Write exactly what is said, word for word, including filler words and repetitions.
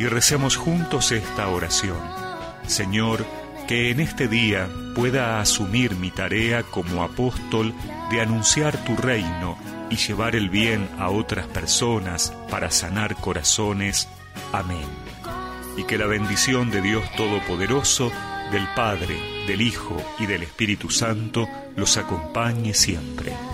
y recemos juntos esta oración. Señor, que en este día pueda asumir mi tarea como apóstol de anunciar tu reino y llevar el bien a otras personas para sanar corazones. Amén. Y que la bendición de Dios Todopoderoso, del Padre, del Hijo y del Espíritu Santo los acompañe siempre.